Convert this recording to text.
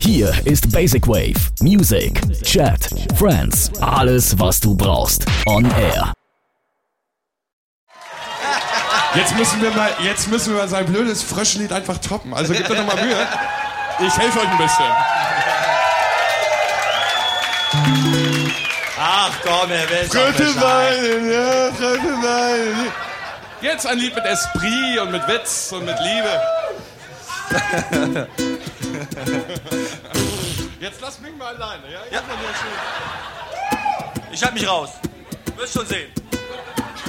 Hier ist Basic Wave. Music, Chat, Friends, alles was du brauchst. On Air. Jetzt müssen wir mal sein blödes Fröschenlied einfach toppen. Also gebt euch doch mal Mühe. Ich helfe euch ein bisschen. Ach komm, er will Weinen, ja, Weinen. Jetzt ein Lied mit Esprit und mit Witz und mit Liebe. Jetzt lass mich mal alleine, ja? Ja. Ich hab mich raus. Wirst schon sehen.